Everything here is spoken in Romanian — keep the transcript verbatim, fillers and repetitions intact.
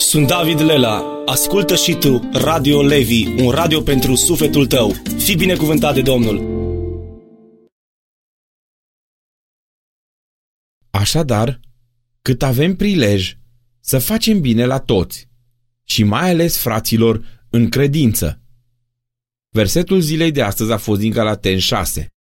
Sunt David Lela. Ascultă și tu Radio Levi, un radio pentru sufletul tău. Fii binecuvântat de Domnul! Așadar, cât avem prilej să facem bine la toți și mai ales fraților în credință. Versetul zilei de astăzi a fost din Galateni șase.